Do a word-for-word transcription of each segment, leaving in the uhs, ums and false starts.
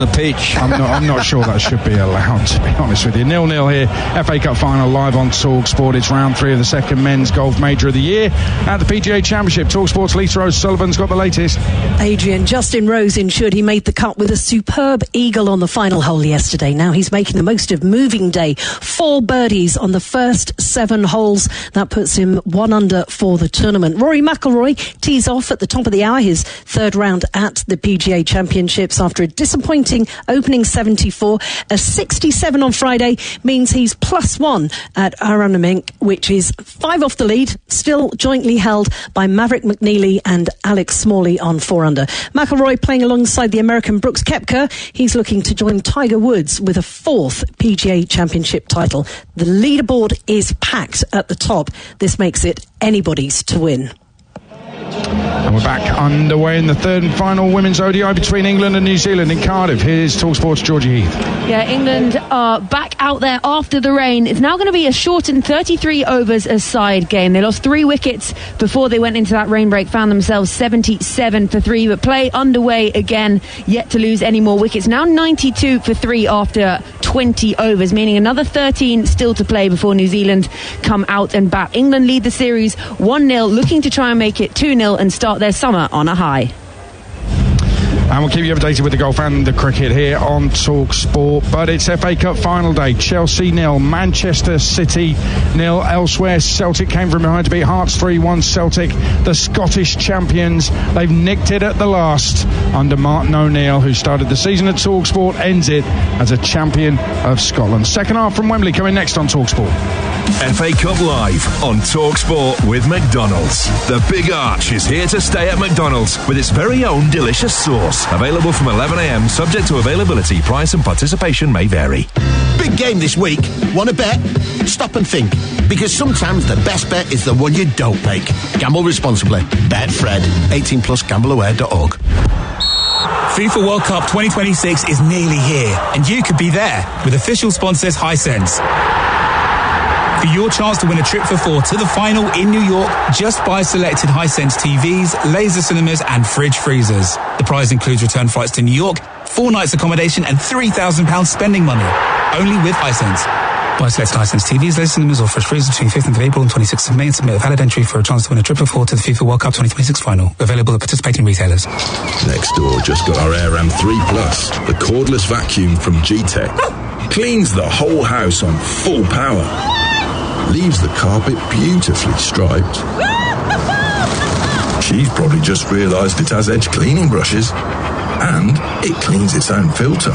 the pitch. I'm not, I'm not sure that should be allowed, to be honest with you. nil nil here, F A Cup final live on TalkSport. It's round three of the second men's golf major of the year at the P G A Championship. TalkSport's Lisa O'Sullivan's got the latest. Adrian, Justin Rose ensured he made the cut with a superb eagle on the final hole yesterday. Now he's making the most of moving day. Four birdies on the first seven holes. That puts him one under for the tournament. Rory McIlroy tees off at the top of the hour, his third round at the P G A Championships after a disappointing opening seventy-four. A sixty-seven on Friday means he's plus one at Aronimink, which is five off the lead, still jointly held by Maverick McNeely and Alex Smalley on four under. McIlroy playing alongside the American Brooks Koepka. He's looking to join Tiger Woods with a fourth P G A Championship title. The leaderboard is packed at the top. This makes it anybody's to win. And we're back underway in the third and final women's O D I between England and New Zealand in Cardiff. Here's TalkSport's Georgie Heath. Yeah, England are back out there after the rain. It's now going to be a shortened thirty-three overs a side game. They lost three wickets before they went into that rain break, found themselves seventy-seven for three, but play underway again, yet to lose any more wickets. Now ninety-two for three after twenty overs, meaning another thirteen still to play before New Zealand come out and bat. England lead the series one nil, looking to try and make it two nil and start their summer on a high. And we'll keep you updated with the golf and the cricket here on TalkSport. But it's F A Cup final day. Chelsea nil, Manchester City nil. Elsewhere, Celtic came from behind to beat Hearts three one. Celtic, the Scottish champions. They've nicked it at the last under Martin O'Neill, who started the season at TalkSport, ends it as a champion of Scotland. Second half from Wembley coming next on TalkSport. F A Cup Live on TalkSport with McDonald's. The Big Arch is here to stay at McDonald's with its very own delicious sauce. Available from eleven a m, subject to availability. Price and participation may vary. Big game this week. Want to bet? Stop and think. Because sometimes the best bet is the one you don't make. Gamble responsibly. Betfred. eighteen plus gamble aware dot org. FIFA World Cup twenty twenty-six is nearly here, and you could be there with official sponsors Hisense. For your chance to win a trip for four to the final in New York, just buy selected Hisense T Vs, laser cinemas and fridge freezers. The prize includes return flights to New York, four nights accommodation and three thousand pounds spending money. Only with Hisense. Buy selected Hisense T Vs, laser cinemas or fridge freezers between fifth of April and twenty-sixth of May and submit a valid entry for a chance to win a trip for four to the FIFA World Cup twenty twenty-six final. Available at participating retailers. Next door just got our AirAm three plus, the cordless vacuum from G-Tech. Cleans the whole house on full power. Leaves the carpet beautifully striped. She's probably just realised it has edge cleaning brushes. And it cleans its own filter.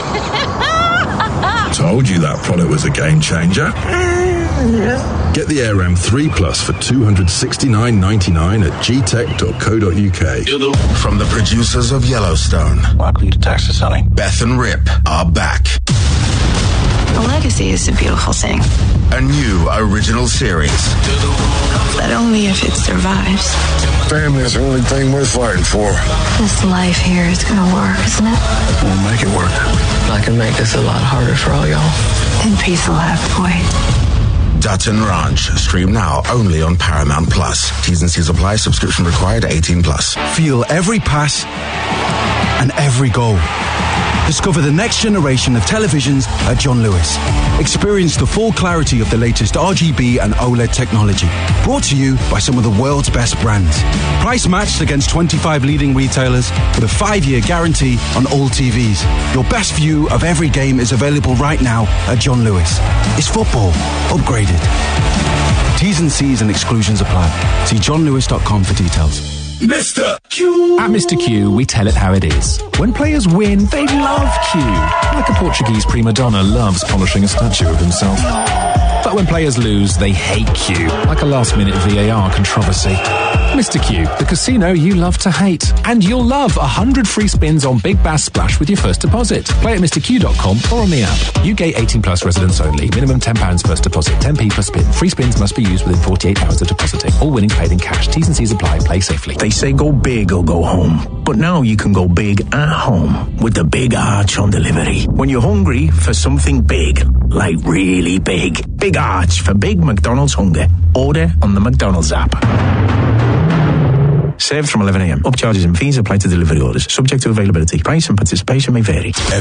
Told you that product was a game changer. Get the AirAm three plus for two hundred sixty-nine ninety-nine at g tech dot co dot u k. From the producers of Yellowstone, likely to tax the selling. Beth and Rip are back. A legacy is a beautiful thing. A new original series. But only if it survives. Family is the only thing worth fighting for. This life here is gonna work, isn't it? We'll make it work. I can make this a lot harder for all y'all. Then peace will have to wait. Dutton Ranch. Stream now only on Paramount Plus. T's and C's apply. Subscription required. eighteen plus. Feel every pass and every goal. Discover the next generation of televisions at John Lewis. Experience the full clarity of the latest R G B and OLED technology. Brought to you by some of the world's best brands. Price matched against twenty-five leading retailers with a five-year guarantee on all T Vs. Your best view of every game is available right now at John Lewis. It's football upgraded. T's and C's and exclusions apply. See john lewis dot com for details. Mister Q. At Mister Q, we tell it how it is. When players win, they love Q. Like a Portuguese prima donna loves polishing a statue of himself. But when players lose, they hate Q. Like a last-minute V A R controversy. Mister Q, the casino you love to hate. And you'll love one hundred free spins on Big Bass Splash with your first deposit. Play at mister q dot com or on the app. U K eighteen plus residents only. Minimum ten pounds first deposit. ten p per spin. Free spins must be used within forty-eight hours of depositing. All winnings paid in cash. T's and C's apply. Play safely. They say go big or go home. But now you can go big at home with the Big Arch on delivery. When you're hungry for something big, like really big, Big Arch for big McDonald's hunger. Order on the McDonald's app. Served from eleven a m. Upcharges and fees apply to delivery orders. Subject to availability. Price and participation may vary.